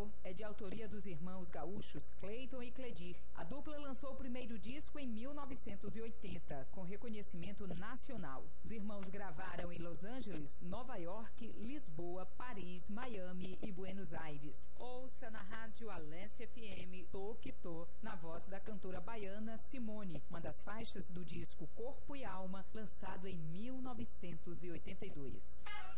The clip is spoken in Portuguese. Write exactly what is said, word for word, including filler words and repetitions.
Natal é de autoria dos irmãos gaúchos Cleiton e Cledir. A dupla lançou o primeiro disco em mil novecentos e oitenta, com reconhecimento nacional. Os irmãos gravaram em Los Angeles, Nova York, Lisboa, Paris, Miami e Buenos Aires. Ouça na rádio Alência F M Tô Que Tô, na voz da cantora baiana Simone, uma das faixas do disco Corpo e Alma, lançado em mil novecentos e oitenta e dois.